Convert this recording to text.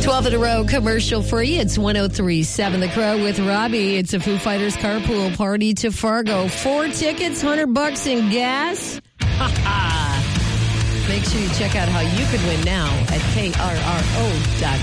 12 in a row, commercial free. It's 103.7 The Crow with Robbie. It's a Foo Fighters carpool party to Fargo. 4 tickets, $100 in gas. Make sure you check out how you could win now at krro.com.